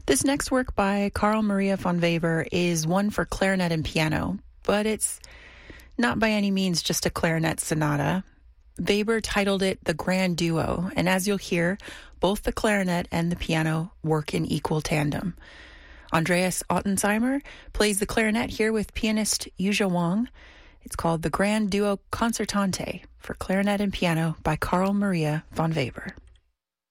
This next work by Carl Maria von Weber is one for clarinet and piano, but it's not by any means just a clarinet sonata. Weber titled it The Grand Duo, and as you'll hear, both the clarinet and the piano work in equal tandem. Andreas Ottensheimer plays the clarinet here with pianist Yuzha Wang. It's called The Grand Duo Concertante for clarinet and piano by Carl Maria von Weber.